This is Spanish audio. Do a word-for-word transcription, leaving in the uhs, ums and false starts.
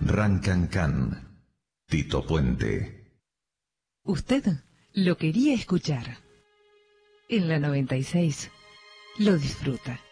Rancancán, Tito Puente. Usted lo quería escuchar. En la noventa y seis lo disfruta.